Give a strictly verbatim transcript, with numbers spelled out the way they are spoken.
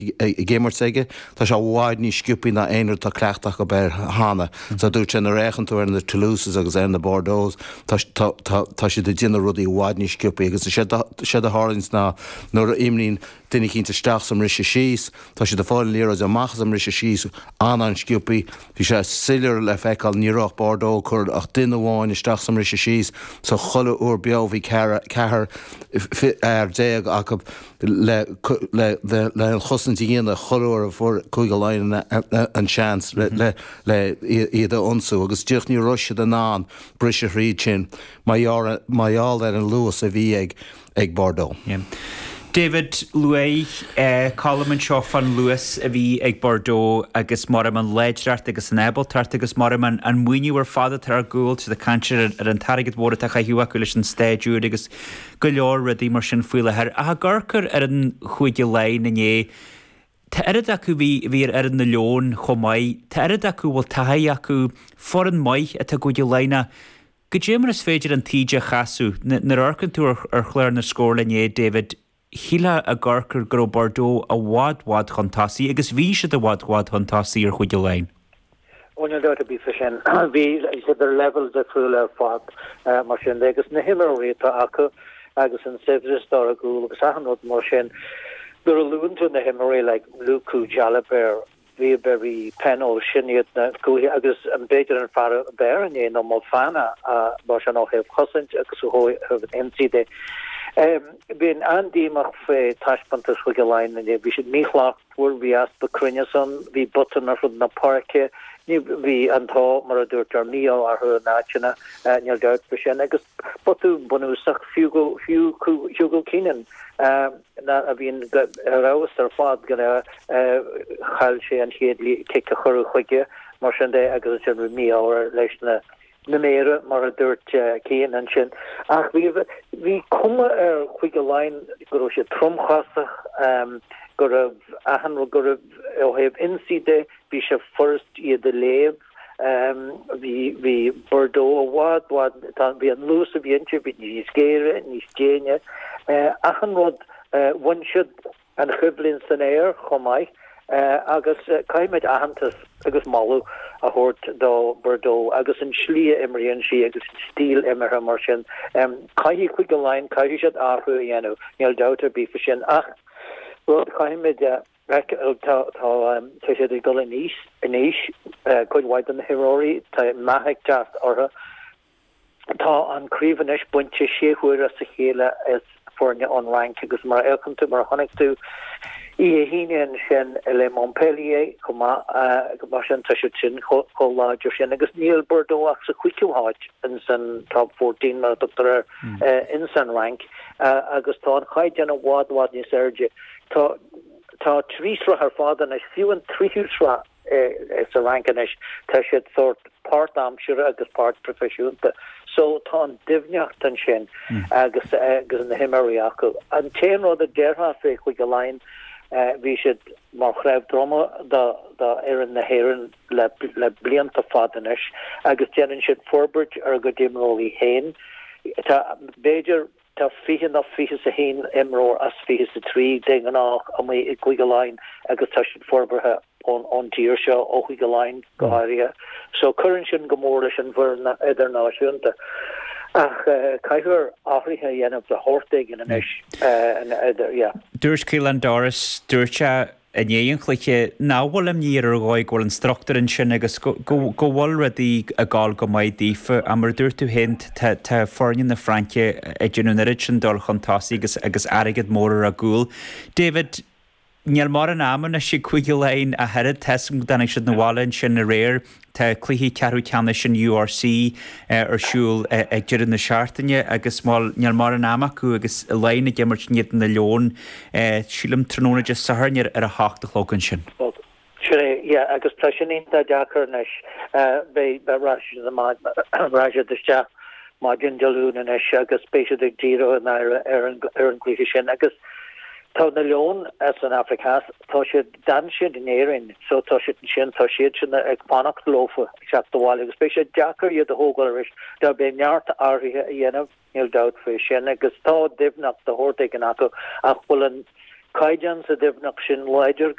gémar sige, tá se bháid ní sciúpaí na éonar tá cleachtach go beir hána. Tá dúirt sin na réchanú ar na Toulouse agus ar na Bordeaux, tá si de dinner rudí bháid ní sciúpaí, agus sé a hálins ná nuair a imlín duine cinnta steach sam rise síos, tá si de fáil líra a machchas am rise síos an an sciúpaí, hí sé silir le feiceáil níoch Bordeaux chur ach duine bháin isteach sam rise síos, sa chola úr beag hí cethir ar déag ach le an chosintí ghéana choúir a bhór chuig go lein an seans le iad a ionsaú, agus dúch ní roiise den ná brise ríd sin maiall ar an luas a bhí ag ag Bordeaux. David Louis, uh, Colin seo fan Lewis a bhí ag Bordeaux agus mar an leidirart agus an ebaltart agus mar an an muinniú ar fada tar ar gúil sa cantir ar an tarigad bóra a chahiúa go leis an stéidú agus go leor rudí mar sin fuile her a gurcur ar an chuige lein na é Tá airad acu bhí bhí ar na leon chomáid, tá airad acu bhfuil taí acu for an maith a tá goide leine. Go démar is féidir an tíide chaú na arcan tú ar chléir na scóir le é David Híle a gurcur gur Bordeaux a bhád-bhád chuntásaí agus bhí siad a bhád-bhád chuntásaí ar chuide lein. One of the big fish and we said the levels that full of fog, machine agus na himmery to aku agus an several star go sahanot machine. There are loon to the himmery like Luku Jalaber, we very panel shiniat na go agus an better and far bear and no more fana uh bashan of have cousin agus ho have an M C day. Um, being Andy mag fe tashpantas wiggeline and we should meet lock where we asked the Crinyason, we button or from the park, we antho maradur Jarmio or her nachina, and you'll doubt for Shen, because Potu Bonusak Fugo, Fugo, Hugo Keenan, um, that have been aroused or fought, gonna, uh, Halshe and he had kick a hurry wigger, Marshande, agus with me or Leshna. Na mére mar a dúirt céan an sin ach bhí bhí cuma ar chuig go lein go sé tromchasach um, go raibh ahan go raibh ó hebh inside bhí sé first iad a léamh um, bhí bhí Bordeaux a bhád bhád tá bhí an lús a bhíonte bhí níos géire níos déine uh, ahan rud uh, one siad an chublin san éir chomáid Uh, agus uh, caiimid ahantas agus malu a hort do Bordeaux agus an slia imrian si agus stíl immer mar sin um, caihi chuig go lein caihi siad ahu yenu níl daughter bí sin ach rud caiimid uh, tá tá sé go níos níos chuid waid an hirori tá mahek just ortha tá an crívanis bunte séhuiir a sa chéile is forne an rank agus mar elkantu mar honnig tú I híine sin le Montpellier komma mar sin sin chola sin agus níl Bordeaux ach sa cuiiciúháid in san top fourteen mar doctor in san rank agus tá an chaid an bhád-bhád ní Serge tá tá trísra haar fád an is fiú an tríúsra is a rankin is tá siad sort part amsúre agus part profisiúnta so tá an divneacht an sin agus agus na himmerí acu an téan rud a dearha fé chuig go lein Uh, we should mar chraibh drama da da erin na herin le le blianta fadanish agus jenin should forbert ar go dimroli hain ta Beiger ta fihin of fihis a hain emro as fihis a tree ding an ach am we quigaline agus ta should forber her on on tier show o quigaline goharia so current shin gomorlish and verna either na shunta ach caiithur áthrithe dhéanamh de hortaigh in inis an idir, yeah. Dúirt Cílan Doris, dúirte a néon chluiche náhfuil am níor ar gáid ghfuil an struchtúr in sin agus go bhfuil rudaí a gáil go maiid dífa a mar dúirt tú hint tá fornin na Franke a dúnúnarid sin dul chuntásaí agus agus airigid mór a gúil. David, níl mar an amman a si chuige lein a head testing dana siad na bhálainn sin na réir tá cluichí cearú ceanna sin U R C ar siúil ag deireadh na seaartaine agus níl mar an amachú agus lein a gimmart níiad na leon sílam tróna just saharnear ar a hácht a chlógan sin. Sure, yeah, agus tá sin inta deachar nes bé ráise deiste má gin dealúna nes agus spéisiad ag díro na ar an cluiche sin agus tá na leon as an Africas tá sé dan siad in éirin so tá si sin tá siad sin ag panach lofa seach doháil agus spéisiad deachar iad a hógáiris da bé neart áirithe a dhéanamh níl dat fé sin agus tá dimnach de hortaigh an acu ach bhfuil an Caijan sa defnach sin leidir